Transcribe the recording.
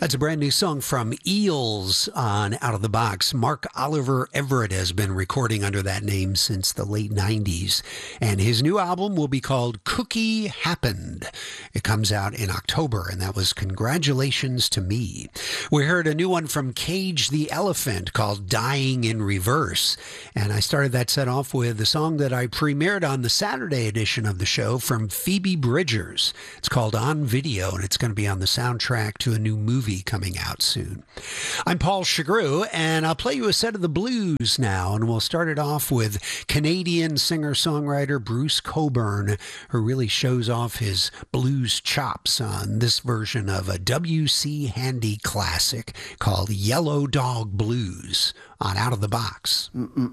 That's a brand new song from Eels on Out of the Box. Mark Oliver Everett has been recording under that name since the late 90s, and his new album will be called Cookie Happened. It comes out in October, and that was Congratulations to Me. We heard a new one from Cage the Elephant called Dying in Reverse, and I started that set off with the song that I premiered on the Saturday edition of the show from Phoebe Bridgers. It's called On Video, and it's going to be on the soundtrack to a new movie coming out soon. I'm Paul Chagru, and I'll play you a set of the blues now, and we'll start it off with Canadian singer-songwriter Bruce Cockburn, who really shows off his blues chops on this version of a W.C. Handy classic called Yellow Dog Blues on Out of the Box.